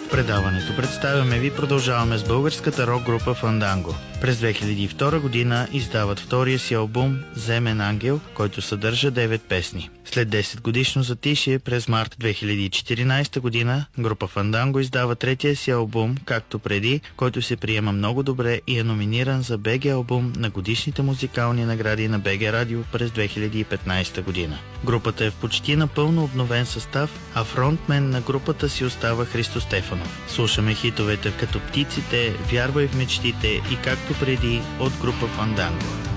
В предаването представяме ви продължаваме с българската рок-група Фанданго. През 2002 година издават втория си албум «Земен ангел», който съдържа 9 песни. След 10 годишно затишие през март 2014 година група Фанданго издава третия си албум «Както преди», който се приема много добре и е номиниран за БГ албум на годишните музикални награди на БГ Радио през 2015 година. Групата е в почти напълно обновен състав, а фронтмен на групата си остава Христо Стефанов. Слушаме хитовете като «Птиците», «Вярвай в мечтите» и «Както преди» от група Фанданго.